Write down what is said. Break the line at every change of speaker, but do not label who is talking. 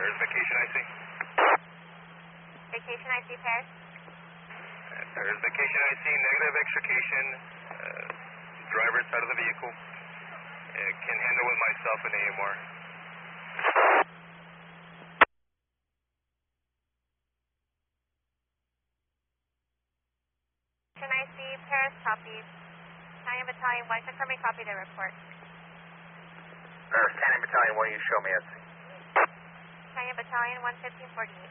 Paris Vacation IC.
Vacation IC Paris.
Paris Vacation IC, negative extrication. Driver inside of the vehicle. Can handle with myself and AMR.
Vacation IC Paris, copy. Italian Battalion 1, confirming copy the report.
Paris, Italian Battalion 1, you show me SC.
Italian Battalion 1, 1548.